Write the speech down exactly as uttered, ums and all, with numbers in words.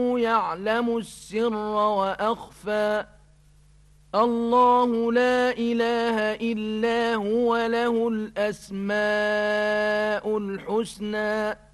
يعلم السر وأخفى الله لا إله إلا هو له الأسماء الحسنى